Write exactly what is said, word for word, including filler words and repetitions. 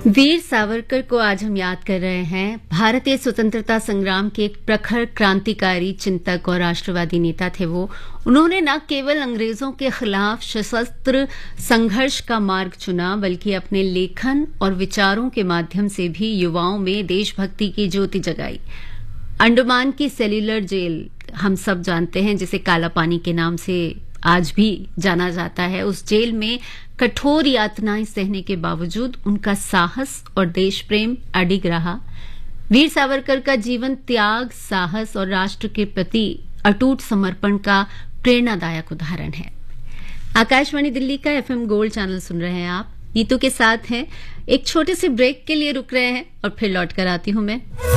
वीर सावरकर को आज हम याद कर रहे हैं। भारतीय स्वतंत्रता संग्राम के एक प्रखर क्रांतिकारी चिंतक और राष्ट्रवादी नेता थे वो। उन्होंने न केवल अंग्रेजों के खिलाफ सशस्त्र संघर्ष का मार्ग चुना, बल्कि अपने लेखन और विचारों के माध्यम से भी युवाओं में देशभक्ति की ज्योति जगाई। अंडमान की सेल्यूलर जेल हम सब जानते हैं, जिसे काला पानी के नाम से आज भी जाना जाता है। उस जेल में कठोर यातनाएं सहने के बावजूद उनका साहस और देश प्रेम अडिग रहा। वीर सावरकर का जीवन त्याग, साहस और राष्ट्र के प्रति अटूट समर्पण का प्रेरणादायक उदाहरण है। आकाशवाणी दिल्ली का एफएम गोल्ड चैनल सुन रहे हैं आप। नीतू के साथ हैं। एक छोटे से ब्रेक के लिए रुक रहे हैं और फिर लौट कर आती हूं मैं।